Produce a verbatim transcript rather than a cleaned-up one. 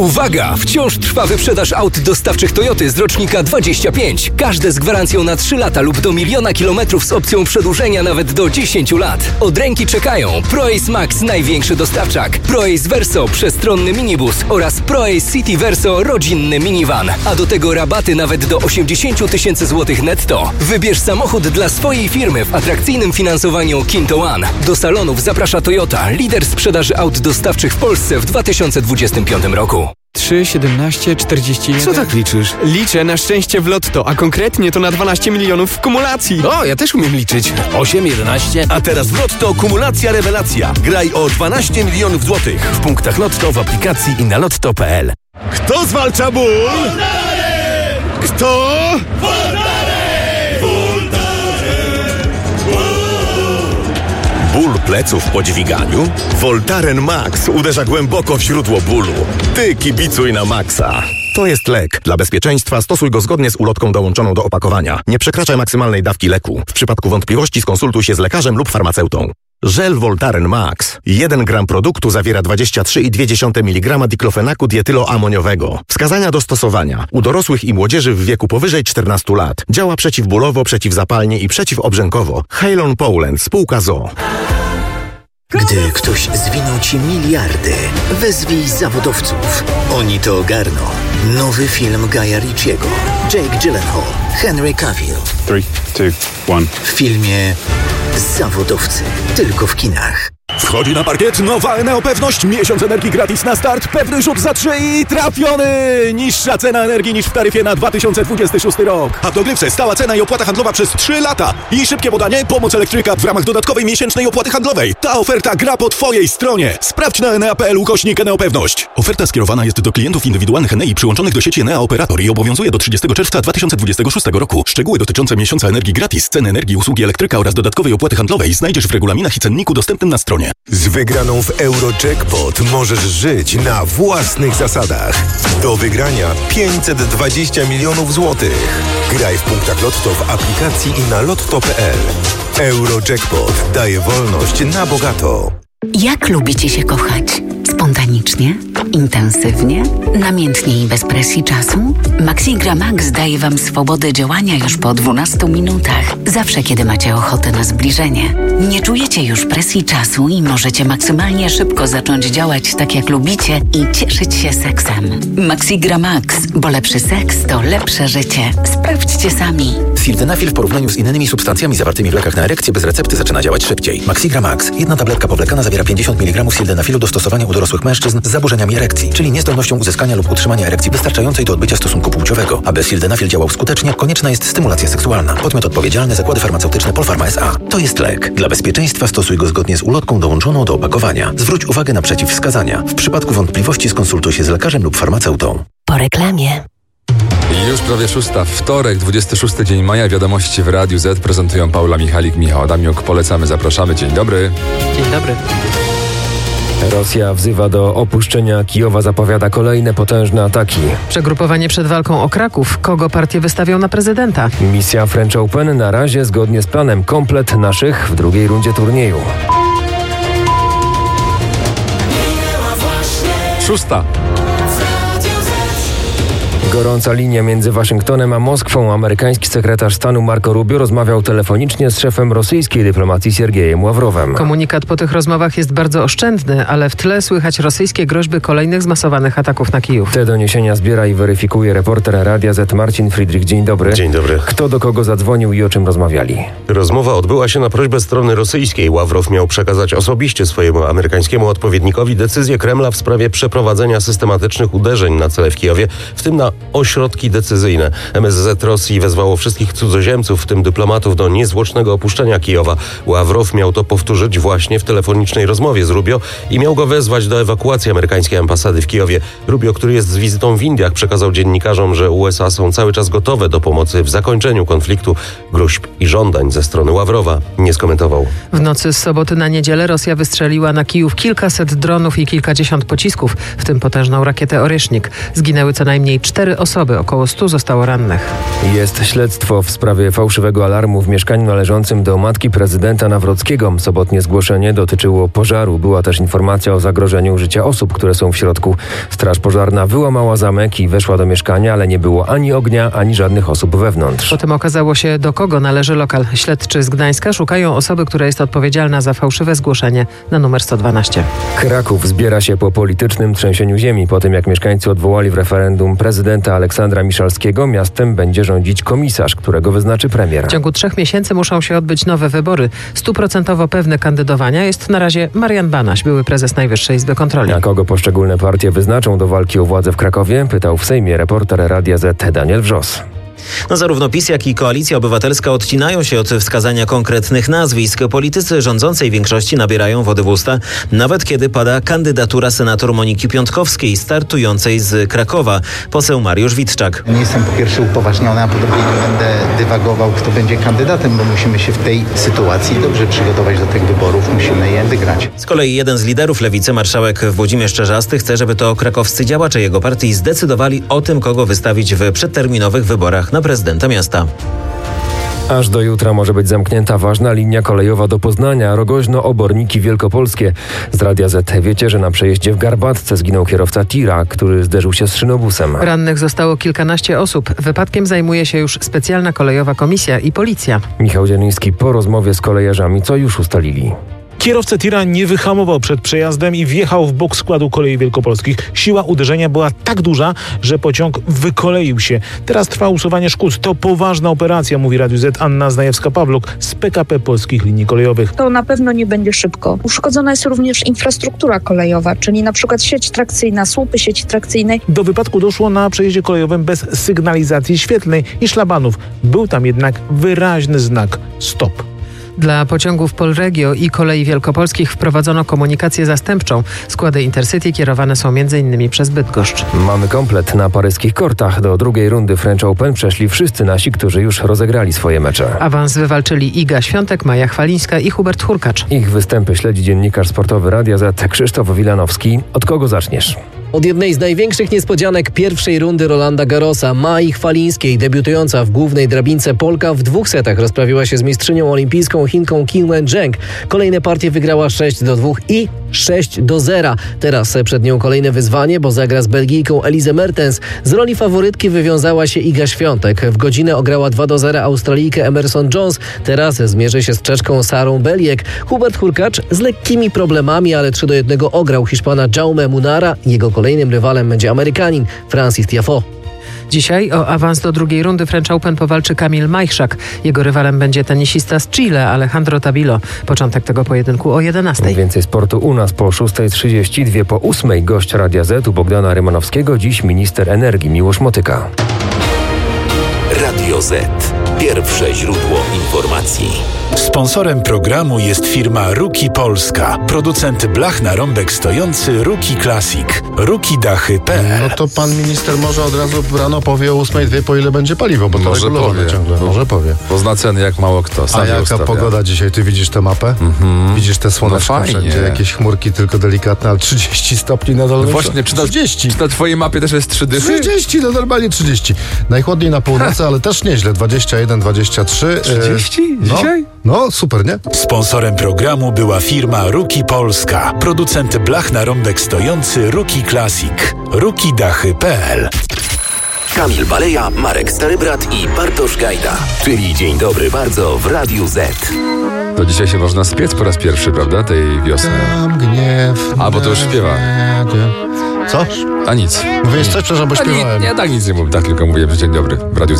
Uwaga! Wciąż trwa wyprzedaż aut dostawczych Toyoty z rocznika dwadzieścia pięć. Każde z gwarancją na trzy lata lub do miliona kilometrów z opcją przedłużenia nawet do dziesięć lat. Od ręki czekają ProAce Max, największy dostawczak, ProAce Verso, przestronny minibus oraz ProAce City Verso, rodzinny minivan. A do tego rabaty nawet do osiemdziesiąt tysięcy złotych netto. Wybierz samochód dla swojej firmy w atrakcyjnym finansowaniu Kinto One. Do salonów zaprasza Toyota, lider sprzedaży aut dostawczych w Polsce w dwa tysiące dwudziestym piątym roku. trzy, siedemnaście, czterdzieści jeden. Co tak liczysz? Liczę na szczęście w lotto, a konkretnie to na dwanaście milionów w kumulacji. O, ja też umiem liczyć. osiem, jedenaście. A teraz w Lotto kumulacja rewelacja. Graj o dwanaście milionów złotych w punktach Lotto, w aplikacji i na lotto kropka p l. Kto zwalcza ból? Kto? Ból pleców po dźwiganiu? Voltaren Max uderza głęboko w źródło bólu. Ty kibicuj na Maxa. To jest lek. Dla bezpieczeństwa stosuj go zgodnie z ulotką dołączoną do opakowania. Nie przekraczaj maksymalnej dawki leku. W przypadku wątpliwości skonsultuj się z lekarzem lub farmaceutą. Żel Voltaren Max. jeden gram produktu zawiera dwadzieścia trzy i dwie dziesiąte miligrama diklofenaku dietyloamoniowego. Wskazania do stosowania. U dorosłych i młodzieży w wieku powyżej czternastu lat. Działa przeciwbólowo, przeciwzapalnie i przeciwobrzękowo. Halon Poland, spółka z o o. Gdy ktoś zwinął ci miliardy, wezwij zawodowców. Oni to ogarną. Nowy film Guya Ritchiego. Jake Gyllenhaal, Henry Cavill. trzy, dwa, jeden. W filmie Zawodowcy. Tylko w kinach. Wchodzi na parkiet nowa Eneo Pewność. Miesiąc energii gratis na start. Pewny rzut za trzy i trafiony! Niższa cena energii niż w taryfie na dwa tysiące dwudziesty szósty rok. A w dogrywce stała cena i opłata handlowa przez trzy lata. I szybkie podanie, pomoc elektryka w ramach dodatkowej miesięcznej opłaty handlowej. Ta oferta gra po twojej stronie. Sprawdź na enea kropka p l ukośnik Eneo Pewność. Oferta skierowana jest do klientów indywidualnych Enei przyłączonych do sieci Enea Operator i obowiązuje do trzydziestego czerwca dwa tysiące dwudziestego szóstego roku. Szczegóły dotyczące miesiąca energii gratis, ceny energii, usługi elektryka oraz dodatkowej opłaty handlowej znajdziesz w regulaminach i cenniku dostępnym na stronie. Z wygraną w Eurojackpot możesz żyć na własnych zasadach. Do wygrania pięćset dwadzieścia milionów złotych. Graj w punktach Lotto w aplikacji i na lotto kropka p l. Eurojackpot daje wolność na bogato. Jak lubicie się kochać? Spontanicznie? Intensywnie? Namiętnie i bez presji czasu? Maxigra Max daje Wam swobodę działania już po dwunastu minutach. Zawsze, kiedy macie ochotę na zbliżenie. Nie czujecie już presji czasu i możecie maksymalnie szybko zacząć działać tak, jak lubicie i cieszyć się seksem. Maxigra Max, bo lepszy seks to lepsze życie. Sprawdźcie sami. Sildenafil w porównaniu z innymi substancjami zawartymi w lekach na erekcję bez recepty zaczyna działać szybciej. Maxigra Max. Jedna tabletka powlekana zawiera pięćdziesiąt miligramów sildenafilu do stosowania u dorosłych mężczyzn z zaburzeniami erekcji, czyli niezdolnością uzyskania lub utrzymania erekcji wystarczającej do odbycia stosunku płciowego. Aby sildenafil działał skutecznie, konieczna jest stymulacja seksualna. Podmiot odpowiedzialny: Zakłady Farmaceutyczne Polpharma S A. To jest lek. Dla bezpieczeństwa stosuj go zgodnie z ulotką dołączoną do opakowania. Zwróć uwagę na przeciwwskazania. W przypadku wątpliwości skonsultuj się z lekarzem lub farmaceutą. Po reklamie. Już prawie szósta, wtorek, dwudziesty szósty dzień maja. Wiadomości w Radiu Z prezentują Paula Michalik, Michał Adamiuk. Polecamy, zapraszamy. Dzień dobry. Dzień dobry. Rosja wzywa do opuszczenia Kijowa, zapowiada kolejne potężne ataki. Przegrupowanie przed walką o Kraków. Kogo partie wystawią na prezydenta? Misja French Open na razie zgodnie z planem. Komplet naszych w drugiej rundzie turnieju. Szósta. Gorąca linia między Waszyngtonem a Moskwą. Amerykański sekretarz stanu Marco Rubio rozmawiał telefonicznie z szefem rosyjskiej dyplomacji Siergiejem Ławrowem. Komunikat po tych rozmowach jest bardzo oszczędny, ale w tle słychać rosyjskie groźby kolejnych zmasowanych ataków na Kijów. Te doniesienia zbiera i weryfikuje reporter Radia Z Marcin Friedrich. Dzień dobry. Dzień dobry. Kto do kogo zadzwonił i o czym rozmawiali? Rozmowa odbyła się na prośbę strony rosyjskiej. Ławrow miał przekazać osobiście swojemu amerykańskiemu odpowiednikowi decyzję Kremla w sprawie przeprowadzenia systematycznych uderzeń na cele w Kijowie, w tym na ośrodki decyzyjne. M S Z Rosji wezwało wszystkich cudzoziemców, w tym dyplomatów, do niezwłocznego opuszczenia Kijowa. Ławrow miał to powtórzyć właśnie w telefonicznej rozmowie z Rubio i miał go wezwać do ewakuacji amerykańskiej ambasady w Kijowie. Rubio, który jest z wizytą w Indiach, przekazał dziennikarzom, że U S A są cały czas gotowe do pomocy w zakończeniu konfliktu. Gruźb i żądań ze strony Ławrowa nie skomentował. W nocy z soboty na niedzielę Rosja wystrzeliła na Kijów kilkaset dronów i kilkadziesiąt pocisków, w tym potężną rakietę Orysznik. Zginęły co najmniej cztery cztery osoby, około stu zostało rannych. Jest śledztwo w sprawie fałszywego alarmu w mieszkaniu należącym do matki prezydenta Nawrockiego. Sobotnie zgłoszenie dotyczyło pożaru. Była też informacja o zagrożeniu życia osób, które są w środku. Straż pożarna wyłamała zamek i weszła do mieszkania, ale nie było ani ognia, ani żadnych osób wewnątrz. Potem okazało się, do kogo należy lokal. Śledczy z Gdańska szukają osoby, która jest odpowiedzialna za fałszywe zgłoszenie na numer sto dwanaście. Kraków zbiera się po politycznym trzęsieniu ziemi. Po tym, jak mieszkańcy odwołali w referendum prezydenta Aleksandra Miszalskiego, miastem będzie rządzić komisarz, którego wyznaczy premier. W ciągu trzech miesięcy muszą się odbyć nowe wybory. Stuprocentowo pewny kandydowania jest na razie Marian Banaś, były prezes Najwyższej Izby Kontroli. A kogo poszczególne partie wyznaczą do walki o władzę w Krakowie? Pytał w Sejmie reporter Radia Z Daniel Wrzos. No, zarówno PiS, jak i Koalicja Obywatelska odcinają się od wskazania konkretnych nazwisk. Politycy rządzącej większości nabierają wody w usta, nawet kiedy pada kandydatura senator Moniki Piątkowskiej, startującej z Krakowa. Poseł Mariusz Witczak. Nie jestem po pierwsze upoważniony, a po drugie nie będę dywagował, kto będzie kandydatem, bo musimy się w tej sytuacji dobrze przygotować do tych wyborów, musimy je wygrać. Z kolei jeden z liderów lewicy, marszałek Włodzimierz Czarzasty, chce, żeby to krakowscy działacze jego partii zdecydowali o tym, kogo wystawić w przedterminowych wyborach na prezydenta miasta. Aż do jutra może być zamknięta ważna linia kolejowa do Poznania, Rogoźno, Oborniki Wielkopolskie. Z Radia Z wiecie, że na przejeździe w Garbatce zginął kierowca tira, który zderzył się z szynobusem. Rannych zostało kilkanaście osób. Wypadkiem zajmuje się już specjalna kolejowa komisja i policja. Michał Zieliński po rozmowie z kolejarzami, co już ustalili. Kierowca tira nie wyhamował przed przejazdem i wjechał w bok składu kolei wielkopolskich. Siła uderzenia była tak duża, że pociąg wykoleił się. Teraz trwa usuwanie szkód. To poważna operacja, mówi Radiu Z Anna Zdajewska-Pawluk z P K P Polskich Linii Kolejowych. To na pewno nie będzie szybko. Uszkodzona jest również infrastruktura kolejowa, czyli na przykład sieć trakcyjna, słupy sieci trakcyjnej. Do wypadku doszło na przejeździe kolejowym bez sygnalizacji świetlnej i szlabanów. Był tam jednak wyraźny znak stop. Dla pociągów Polregio i Kolei Wielkopolskich wprowadzono komunikację zastępczą. Składy Intercity kierowane są między innymi przez Bydgoszcz. Mamy komplet na paryskich kortach. Do drugiej rundy French Open przeszli wszyscy nasi, którzy już rozegrali swoje mecze. Awans wywalczyli Iga Świątek, Maja Chwalińska i Hubert Hurkacz. Ich występy śledzi dziennikarz sportowy Radia Z Krzysztof Wilanowski. Od kogo zaczniesz? Od jednej z największych niespodzianek pierwszej rundy Rolanda Garrosa, Mai Chwalińskiej, debiutująca w głównej drabince Polka, w dwóch setach rozprawiła się z mistrzynią olimpijską Chinką Qin Wen-zheng. Kolejne partie wygrała sześć do dwóch i sześć do zera. Teraz przed nią kolejne wyzwanie, bo zagra z Belgijką Elise Mertens. Z roli faworytki wywiązała się Iga Świątek. W godzinę ograła dwa do zera Australijkę Emerson Jones. Teraz zmierzy się z Czeszką Sarą Beliek. Hubert Hurkacz z lekkimi problemami, ale trzy do jednego ograł Hiszpana Jaume Munara. Jego kolejnym rywalem będzie Amerykanin Francis Tiafoe. Dzisiaj o awans do drugiej rundy French Open powalczy Kamil Majchrzak. Jego rywalem będzie tenisista z Chile Alejandro Tabilo. Początek tego pojedynku o jedenastej. Więcej sportu u nas po szóstej trzydzieści, dwie po ósmej. Gość Radia Z u Bogdana Rymanowskiego. Dziś minister energii Miłosz Motyka. Radio Z. Pierwsze źródło informacji. Sponsorem programu jest firma Ruki Polska. Producent blach na rąbek stojący Ruki Classic. Ruki Dachy kropka pe el. No to pan minister może od razu rano powie o ósmej dwie, po ile będzie paliwo, bo to może regulowane powie. ciągle. Może powie. Bo zna ceny jak mało kto. Sam A jaka ustawia. pogoda dzisiaj? Ty widzisz tę mapę? Mhm. Widzisz te słoneczko no wszędzie, jakieś chmurki tylko delikatne, ale trzydzieści stopni na dole. No właśnie, czy na, trzydzieści. Czy na twojej mapie też jest trzy dychy? trzydzieści, no normalnie trzydzieści. Najchłodniej na północy, ale też nieźle. dwadzieścia jeden, dwadzieścia trzy. trzydzieści? No, Dzisiaj? no, super, nie? Sponsorem programu była firma Ruki Polska. Producent blach na rąbek stojący Ruki Classic. Ruki Dachy kropka pe el. Kamil Baleja, Marek Starybrat i Bartosz Gajda. Czyli Dzień Dobry Bardzo w Radiu Z. To dzisiaj się można spiec po raz pierwszy, prawda? Tej wiosny. Tam gniew. A, bo to już śpiewa. Co? A nic. Mówisz coś, przepraszam, bo A śpiewałem. nie, ja tak nic nie mówię, tak tylko mówię, że Dzień Dobry w Radiu Z.